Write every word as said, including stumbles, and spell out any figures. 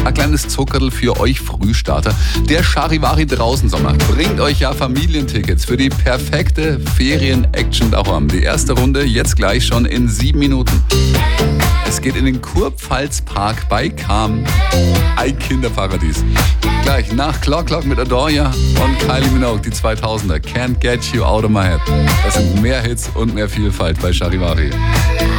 Ein kleines Zuckerl für euch Frühstarter. Der Charivari Draußensommer bringt euch ja Familientickets für die perfekte Ferien-Action daheim. Die erste Runde jetzt gleich schon in sieben Minuten. Es geht in den Kurpfalz-Park bei Cham. Ein Kinderparadies. Gleich nach Clock Clock mit Adoria und Kylie Minogue, die zweitausender. Can't Get You Out of My Head. Das sind mehr Hits und mehr Vielfalt bei Charivari.